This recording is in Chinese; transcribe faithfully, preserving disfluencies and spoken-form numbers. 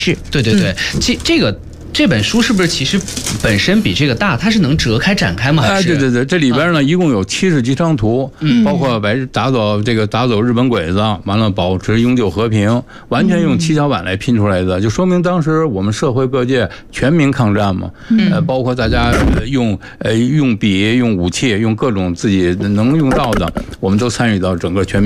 是， 对对对，这、嗯、这个。这本书是不是其实本身比这个大？它是能折开展开吗？ 哎，对对对，这里边呢、啊、一共有七十几张图，嗯，包括白打走这个打走日本鬼子，完了保持永久和平，完全用七巧板来拼出来的，就说明当时我们社会各界全民抗战嘛，嗯，呃，包括大家用呃用笔、用武器、用各种自己能用到的，我们都参与到整个全民。